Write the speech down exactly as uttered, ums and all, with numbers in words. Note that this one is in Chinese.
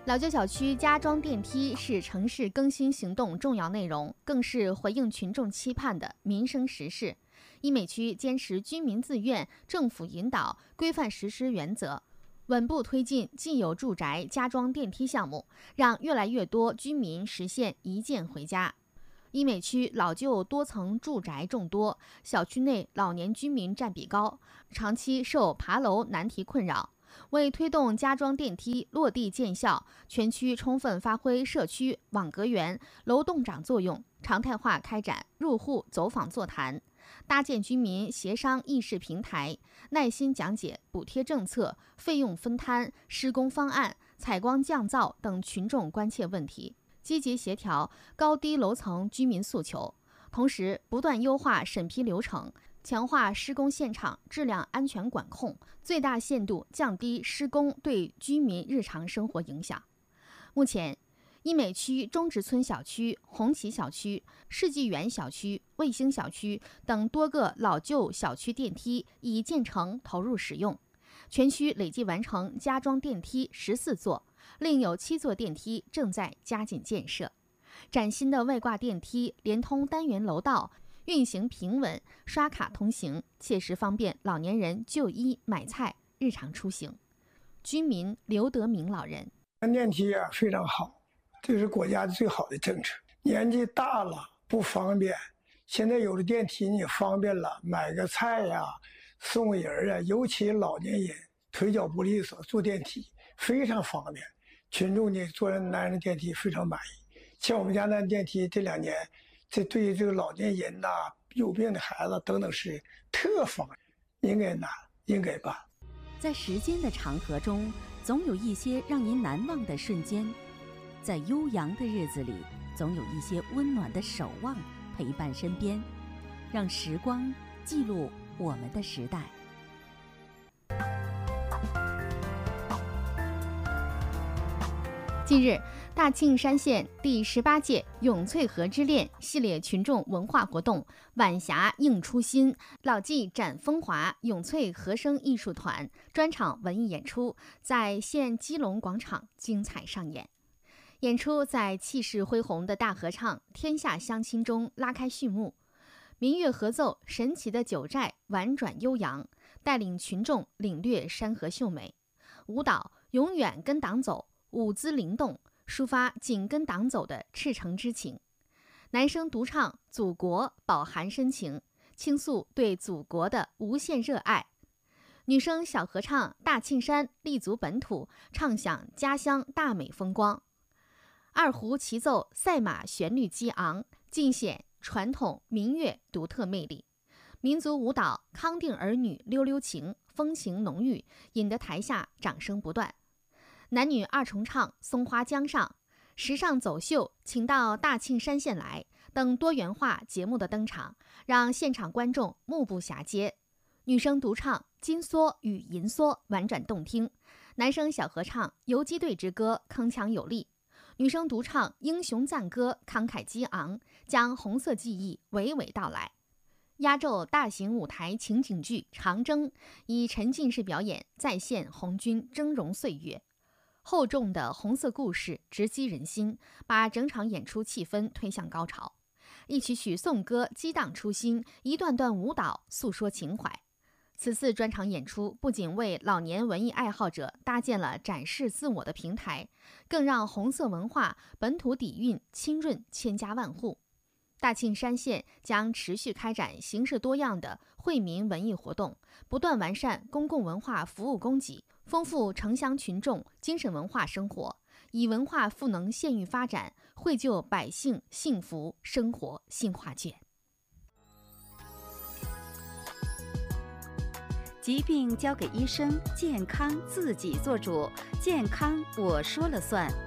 老旧小区加装电梯是城市更新行动重要内容，更是回应群众期盼的民生实事。医美区坚持居民自愿、政府引导、规范实施原则，稳步推进既有住宅加装电梯项目，让越来越多居民实现一键回家。医美区老旧多层住宅众多，小区内老年居民占比高，长期受爬楼难题困扰。为推动加装电梯落地见效，全区充分发挥社区网格员、楼栋长作用，常态化开展入户走访座谈，搭建居民协商议事平台，耐心讲解补贴政策、费用分摊、施工方案、采光降噪等群众关切问题，积极协调高低楼层居民诉求，同时不断优化审批流程，强化施工现场质量安全管控，最大限度降低施工对居民日常生活影响。目前，医美区中直村小区、红旗小区、世纪园小区、卫星小区等多个老旧小区电梯已建成投入使用，全区累计完成加装电梯十四座，另有七座电梯正在加紧建设。崭新的外挂电梯连通单元楼道，运行平稳，刷卡通行，切实方便老年人就医、买菜、日常出行。居民刘德明老人： 电梯啊非常好，这是国家最好的政策。年纪大了不方便，现在有了电梯你方便了，买个菜呀、送个人啊，尤其老年人腿脚不利索，坐电梯非常方便。群众呢坐南人电梯非常满意。像我们家那电梯这两年，这对于这个老年人呐、有病的孩子等等是特方便，应该拿，应该办。 在时间的长河中，总有一些让您难忘的瞬间；在悠扬的日子里，总有一些温暖的守望陪伴身边。让时光记录我们的时代。 近日，大庆山县第十八届永翠河之恋系列群众文化活动晚霞映初心、老骥展风华永翠和声艺术团专场文艺演出在县基隆广场精彩上演。演出在气势恢宏的大合唱《天下乡亲》中拉开序幕，民乐合奏神奇的九寨婉转悠扬，带领群众领略山河秀美。舞蹈永远跟党走，舞姿灵动，抒发紧跟党走的赤诚之情。男生独唱《祖国》饱含深情，倾诉对祖国的无限热爱。女生小合唱《大庆山》立足本土，唱响家乡大美风光。二胡齐奏赛马旋律激昂，尽显传统民乐独特魅力。民族舞蹈康定儿女溜溜情，风情浓郁，引得台下掌声不断。男女二重唱松花江上，时尚走秀请到大庆山县来等多元化节目的登场，让现场观众目不暇接。女生独唱金梭与银梭婉转动听，男生小合唱游击队之歌铿锵有力，女生独唱英雄赞歌慷慨激昂，将红色记忆娓娓道来。压轴大型舞台情景剧《长征》以沉浸式表演再现红军峥嵘岁月，厚重的红色故事直击人心，把整场演出气氛推向高潮。一曲曲颂歌激荡初心，一段段舞蹈诉说情怀。此次专场演出不仅为老年文艺爱好者搭建了展示自我的平台，更让红色文化本土底蕴浸润千家万户。大庆山县将持续开展形式多样的惠民文艺活动，不断完善公共文化服务供给，丰富城乡群众精神文化生活，以文化赋能县域发展，绘就百姓幸福生活新画卷。 疾病交给医生，健康自己做主，健康我说了算。